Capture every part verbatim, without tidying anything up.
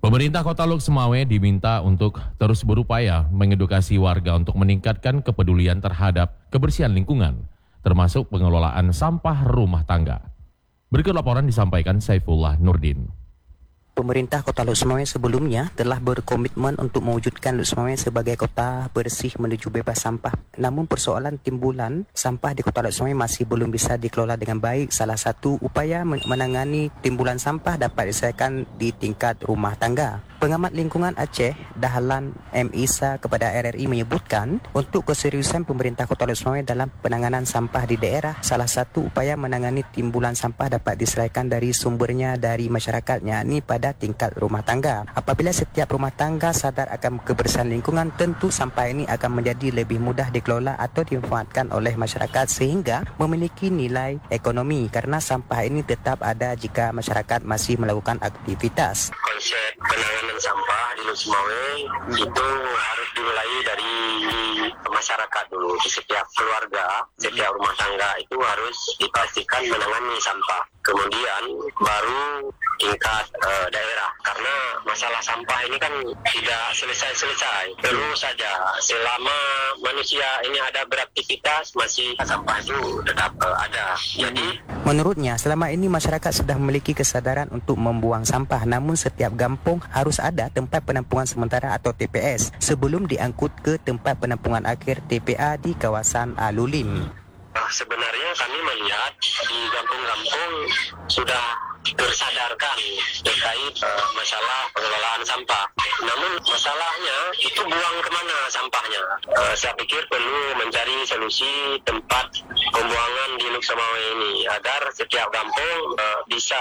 Pemerintah Kota Luk Semawe diminta untuk terus berupaya mengedukasi warga untuk meningkatkan kepedulian terhadap kebersihan lingkungan, termasuk pengelolaan sampah rumah tangga. Berikut laporan disampaikan Saifullah Nurdin. Pemerintah Kota Luk Semawe sebelumnya telah berkomitmen untuk mewujudkan Luk Semawe sebagai kota bersih menuju bebas sampah. Namun persoalan timbulan sampah di Kota Luk Semawe masih belum bisa dikelola dengan baik. Salah satu upaya menangani timbulan sampah dapat diselesaikan di tingkat rumah tangga. Pengamat lingkungan Aceh, Dahlan M. Isa kepada R R I menyebutkan untuk keseriusan pemerintah Kota Luk Semawe dalam penanganan sampah di daerah, salah satu upaya menangani timbulan sampah dapat diselesaikan dari sumbernya dari masyarakatnya, yakni pada tingkat rumah tangga. Apabila setiap rumah tangga sadar akan kebersihan lingkungan, tentu sampah ini akan menjadi lebih mudah dikelola atau dimanfaatkan oleh masyarakat sehingga memiliki nilai ekonomi karena sampah ini tetap ada jika masyarakat masih melakukan aktivitas. Konsep penanganan sampah di Luk Semawe itu harus dimulai dari masyarakat dulu. Di setiap keluarga, setiap rumah tangga itu harus dipastikan menangani sampah. Kemudian baru tingkat uh, daerah, karena masalah sampah ini kan tidak selesai-selesai. Terus saja selama manusia ini ada beraktivitas, masih sampah itu tetap uh, ada. Jadi menurutnya selama ini masyarakat sudah memiliki kesadaran untuk membuang sampah, namun setiap kampung harus ada tempat penampungan sementara atau T P S sebelum diangkut ke tempat penampungan akhir T P A di kawasan Alulim. Sebenarnya kami melihat di kampung-kampung sudah tersadarkan terkait uh, masalah pengelolaan sampah. Namun masalahnya itu buang kemana sampahnya. Uh, saya pikir perlu mencari solusi tempat pembuangan di Luk Semawe ini agar setiap kampung uh, bisa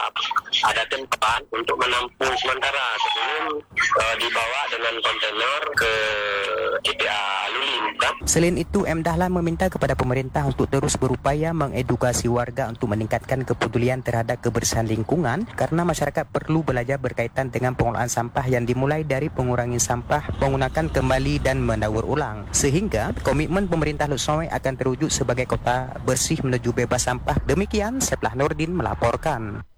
ada tempat untuk menampung sementara sebelum uh, dibawa dengan kontainer ke T P A Alulim. Kan? Selain itu, M. Dahlan meminta kepada pemerintah untuk terus berupaya mengedukasi warga untuk meningkatkan kepedulian terhadap kebersihan lingkungan karena masyarakat perlu belajar berkaitan dengan pengelolaan sampah yang dimulai dari pengurangi sampah, menggunakan kembali dan mendaur ulang. Sehingga komitmen pemerintah Luk Semawe akan terwujud sebagai kota bersih menuju bebas sampah. Demikian Saifullah Nurdin melaporkan.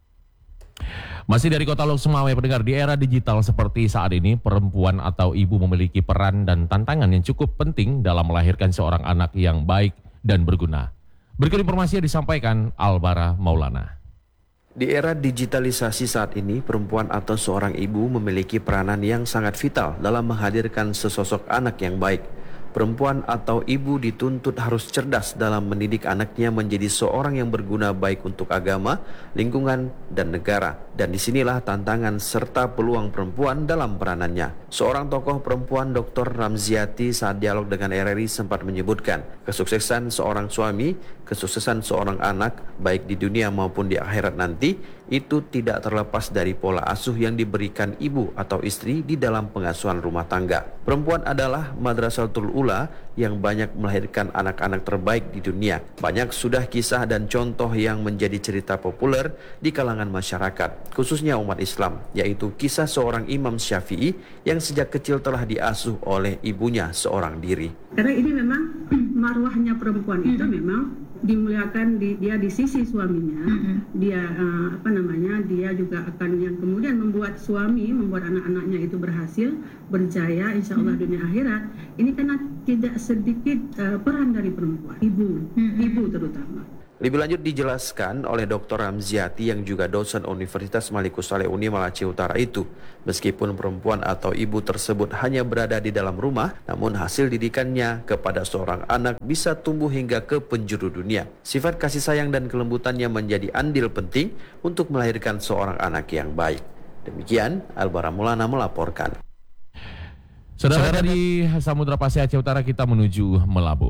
Masih dari Kota Luk Semawe, pendengar, di era digital seperti saat ini, perempuan atau ibu memiliki peran dan tantangan yang cukup penting dalam melahirkan seorang anak yang baik dan berguna. Berikut informasi yang disampaikan Albara Maulana. Di era digitalisasi saat ini, perempuan atau seorang ibu memiliki peranan yang sangat vital dalam menghadirkan sesosok anak yang baik. Perempuan atau ibu dituntut harus cerdas dalam mendidik anaknya menjadi seorang yang berguna baik untuk agama, lingkungan, dan negara. Dan disinilah tantangan serta peluang perempuan dalam peranannya. Seorang tokoh perempuan, Doktor Ramziati, saat dialog dengan R R I sempat menyebutkan, kesuksesan seorang suami, kesuksesan seorang anak, baik di dunia maupun di akhirat nanti, itu tidak terlepas dari pola asuh yang diberikan ibu atau istri di dalam pengasuhan rumah tangga. Perempuan adalah Madrasatul Ula yang banyak melahirkan anak-anak terbaik di dunia. Banyak sudah kisah dan contoh yang menjadi cerita populer di kalangan masyarakat, khususnya umat Islam, yaitu kisah seorang Imam Syafi'i yang sejak kecil telah diasuh oleh ibunya seorang diri. Karena ini memang marwahnya perempuan itu memang dimuliakan di, dia di sisi suaminya, mm-hmm. dia uh, apa namanya dia juga akan yang kemudian membuat suami, membuat anak-anaknya itu berhasil, berjaya, insya Allah mm-hmm. dunia akhirat. Ini karena tidak sedikit uh, peran dari perempuan, ibu, mm-hmm. ibu terutama. Lebih lanjut dijelaskan oleh Doktor Ramziati yang juga dosen Universitas Malikus Saleh Unima Aceh Utara itu, meskipun perempuan atau ibu tersebut hanya berada di dalam rumah, namun hasil didikannya kepada seorang anak bisa tumbuh hingga ke penjuru dunia. Sifat kasih sayang dan kelembutannya menjadi andil penting untuk melahirkan seorang anak yang baik. Demikian Albara Maulana melaporkan. Saudara, dari Samudra Pasir Aceh Utara kita menuju Melabuh.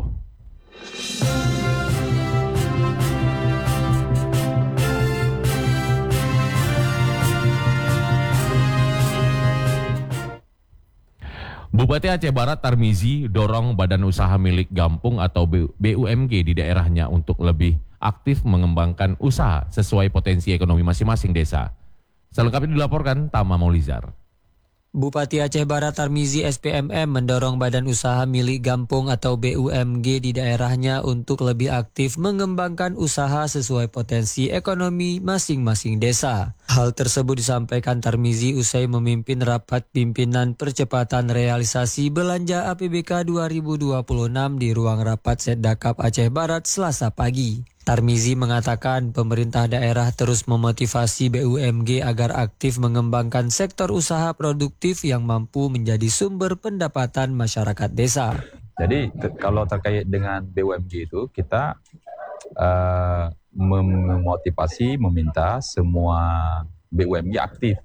Bupati Aceh Barat Tarmizi dorong badan usaha milik Gampung atau B U M G di daerahnya untuk lebih aktif mengembangkan usaha sesuai potensi ekonomi masing-masing desa. Selengkapnya dilaporkan Tama Maulizar. Bupati Aceh Barat Tarmizi S P M M mendorong badan usaha milik Gampung atau B U M G di daerahnya untuk lebih aktif mengembangkan usaha sesuai potensi ekonomi masing-masing desa. Hal tersebut disampaikan Tarmizi usai memimpin rapat pimpinan percepatan realisasi belanja A P B K dua ribu dua puluh enam di ruang rapat Setdakap Aceh Barat Selasa pagi. Tarmizi mengatakan pemerintah daerah terus memotivasi B U M G agar aktif mengembangkan sektor usaha produktif yang mampu menjadi sumber pendapatan masyarakat desa. Jadi te- kalau terkait dengan B U M G itu kita uh, memotivasi, meminta semua B U M G aktif.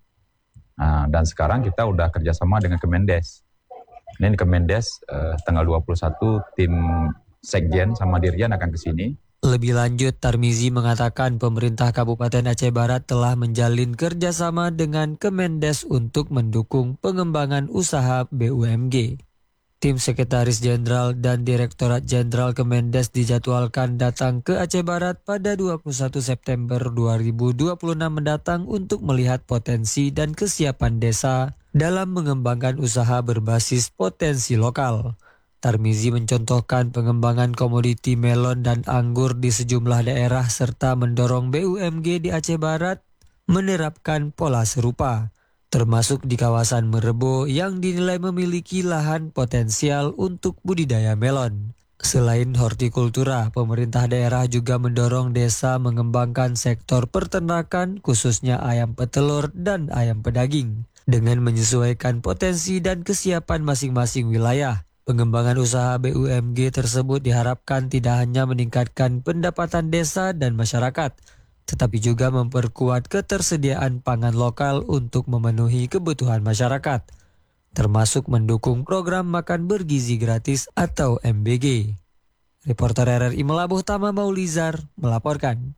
Nah, dan sekarang kita udah kerjasama dengan Kemendes. Ini Kemendes uh, tanggal dua puluh satu tim Sekjen sama Dirjen akan ke sini. Lebih lanjut, Tarmizi mengatakan pemerintah Kabupaten Aceh Barat telah menjalin kerjasama dengan Kemendes untuk mendukung pengembangan usaha B U M G. Tim Sekretaris Jenderal dan Direktorat Jenderal Kemendes dijadwalkan datang ke Aceh Barat pada dua puluh satu September dua ribu dua puluh enam mendatang untuk melihat potensi dan kesiapan desa dalam mengembangkan usaha berbasis potensi lokal. Tarmizi mencontohkan pengembangan komoditi melon dan anggur di sejumlah daerah serta mendorong B U M G di Aceh Barat menerapkan pola serupa, termasuk di kawasan Merebo yang dinilai memiliki lahan potensial untuk budidaya melon. Selain hortikultura, pemerintah daerah juga mendorong desa mengembangkan sektor peternakan khususnya ayam petelur dan ayam pedaging dengan menyesuaikan potensi dan kesiapan masing-masing wilayah. Pengembangan usaha B U M G tersebut diharapkan tidak hanya meningkatkan pendapatan desa dan masyarakat, tetapi juga memperkuat ketersediaan pangan lokal untuk memenuhi kebutuhan masyarakat, termasuk mendukung program makan bergizi gratis atau M B G. Reporter R R I Melabuh Tama Maulizar melaporkan.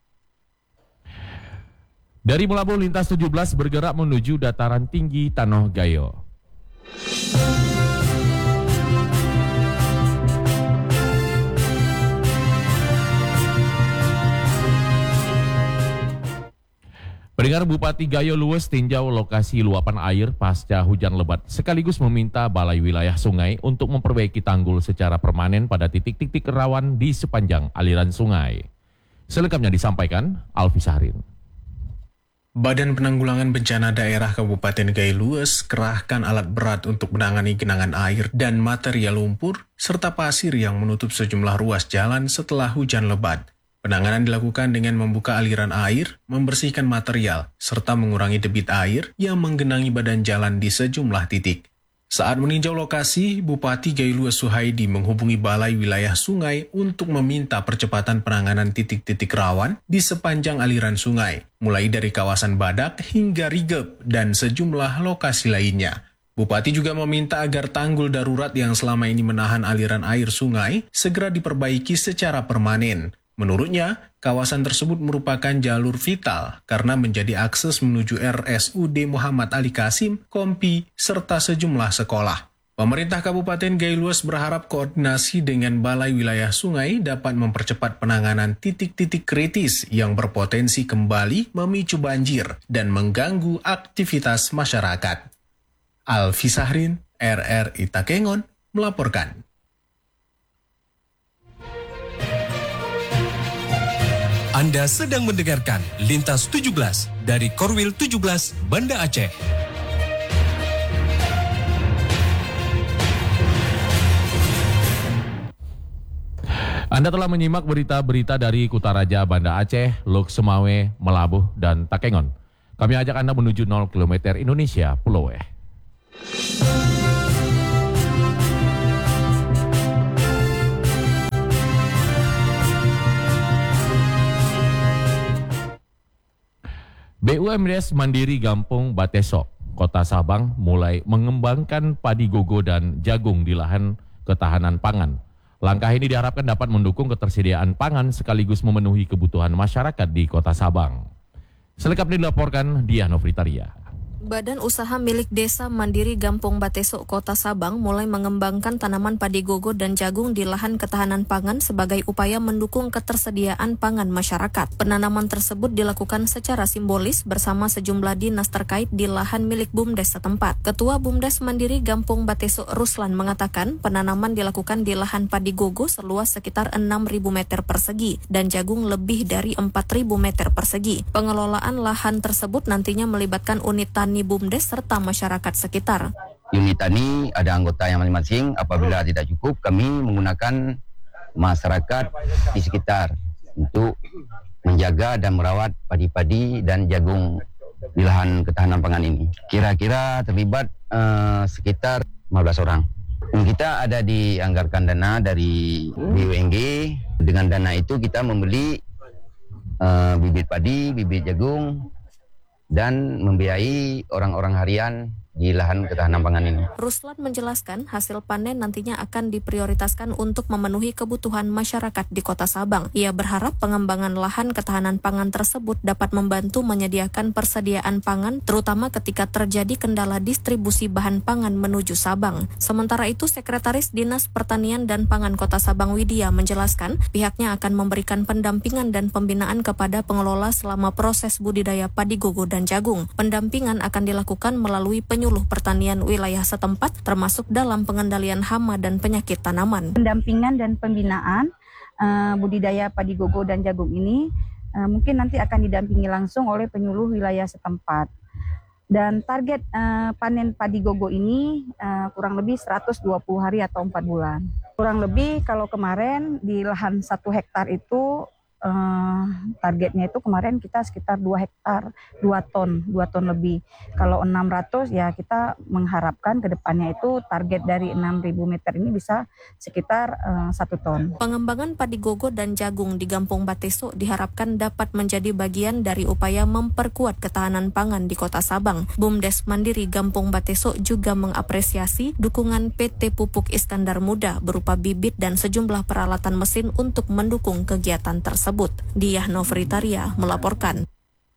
Dari Melabuh, lintas tujuh belas bergerak menuju dataran tinggi Tanoh Gayo. Pendengar, Bupati Gayo Luwes tinjau lokasi luapan air pasca hujan lebat sekaligus meminta Balai Wilayah Sungai untuk memperbaiki tanggul secara permanen pada titik-titik rawan di sepanjang aliran sungai. Selengkapnya disampaikan Alfi Sahrin. Badan Penanggulangan Bencana Daerah Kabupaten Gayo Luwes kerahkan alat berat untuk menangani genangan air dan material lumpur serta pasir yang menutup sejumlah ruas jalan setelah hujan lebat. Penanganan dilakukan dengan membuka aliran air, membersihkan material, serta mengurangi debit air yang menggenangi badan jalan di sejumlah titik. Saat meninjau lokasi, Bupati Gayo Luwes Suhaidi menghubungi Balai Wilayah Sungai untuk meminta percepatan penanganan titik-titik rawan di sepanjang aliran sungai, mulai dari kawasan Badak hingga Rigep dan sejumlah lokasi lainnya. Bupati juga meminta agar tanggul darurat yang selama ini menahan aliran air sungai segera diperbaiki secara permanen. Menurutnya, kawasan tersebut merupakan jalur vital karena menjadi akses menuju R S U D Muhammad Ali Kasim, Kompi, serta sejumlah sekolah. Pemerintah Kabupaten Gayo Luwes berharap koordinasi dengan Balai Wilayah Sungai dapat mempercepat penanganan titik-titik kritis yang berpotensi kembali memicu banjir dan mengganggu aktivitas masyarakat. Alfi Sahrin, R R I Takengon, melaporkan. Anda sedang mendengarkan Lintas tujuh belas dari Korwil tujuh belas Banda Aceh. Anda telah menyimak berita-berita dari Kutaraja, Banda Aceh, Lok Semawe, Melabuh, dan Takengon. Kami ajak Anda menuju nol kilometer Indonesia, Pulau Eh. B U M D S Mandiri Gampung Batesok, Kota Sabang mulai mengembangkan padi gogo dan jagung di lahan ketahanan pangan. Langkah ini diharapkan dapat mendukung ketersediaan pangan sekaligus memenuhi kebutuhan masyarakat di Kota Sabang. Selengkapnya dilaporkan Diah Novitaria. Badan Usaha Milik Desa Mandiri Gampong Batesok, Kota Sabang mulai mengembangkan tanaman padi gogo dan jagung di lahan ketahanan pangan sebagai upaya mendukung ketersediaan pangan masyarakat. Penanaman tersebut dilakukan secara simbolis bersama sejumlah dinas terkait di lahan milik BUMDes setempat. Ketua BUMDes Mandiri Gampong Batesok Ruslan mengatakan penanaman dilakukan di lahan padi gogo seluas sekitar enam ribu meter persegi dan jagung lebih dari empat ribu meter persegi. Pengelolaan lahan tersebut nantinya melibatkan unit tani BUMDes serta masyarakat sekitar. Unit tani ada anggota yang masing-masing. Apabila tidak cukup, kami menggunakan masyarakat di sekitar untuk menjaga dan merawat padi-padi dan jagung di lahan ketahanan pangan ini. Kira-kira terlibat eh, sekitar lima belas orang. Kita ada dianggarkan dana dari B U M G. Dengan dana itu kita membeli uh, bibit padi, bibit jagung, dan membiayai orang-orang harian di lahan ketahanan pangan ini. Ruslan menjelaskan hasil panen nantinya akan diprioritaskan untuk memenuhi kebutuhan masyarakat di Kota Sabang. Ia berharap pengembangan lahan ketahanan pangan tersebut dapat membantu menyediakan persediaan pangan, terutama ketika terjadi kendala distribusi bahan pangan menuju Sabang. Sementara itu, Sekretaris Dinas Pertanian dan Pangan Kota Sabang Widya menjelaskan pihaknya akan memberikan pendampingan dan pembinaan kepada pengelola selama proses budidaya padi gogo dan jagung. Pendampingan akan dilakukan melalui penyuluhan penyuluh pertanian wilayah setempat termasuk dalam pengendalian hama dan penyakit tanaman. Pendampingan dan pembinaan uh, budidaya padi gogo dan jagung ini uh, mungkin nanti akan didampingi langsung oleh penyuluh wilayah setempat. Dan target uh, panen padi gogo ini uh, kurang lebih seratus dua puluh hari atau empat bulan. Kurang lebih kalau kemarin di lahan satu hektar itu Uh, targetnya itu kemarin kita sekitar dua hektar, dua ton, dua ton lebih. Kalau enam ratus ya kita mengharapkan ke depannya itu target dari enam ribu meter ini bisa sekitar uh, satu ton. Pengembangan padi gogo dan jagung di Gampong Batesok diharapkan dapat menjadi bagian dari upaya memperkuat ketahanan pangan di Kota Sabang. BUMDes Mandiri Gampong Batesok juga mengapresiasi dukungan P T Pupuk Iskandar Muda berupa bibit dan sejumlah peralatan mesin untuk mendukung kegiatan tersebut. Diah Novritaria melaporkan.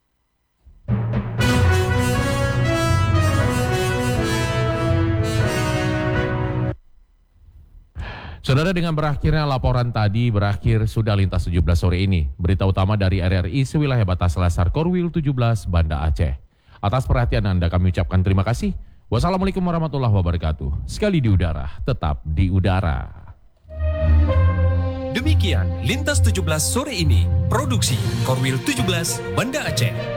Saudara, dengan berakhirnya laporan tadi, berakhir sudah Lintas tujuh belas sore ini. Berita utama dari R R I sewilayah batas Lasar Korwil tujuh belas, Banda Aceh. Atas perhatian Anda kami ucapkan terima kasih. Wassalamualaikum warahmatullahi wabarakatuh. Sekali di udara, tetap di udara. Demikian Lintas tujuh belas sore ini, produksi Korwil tujuh belas Banda Aceh.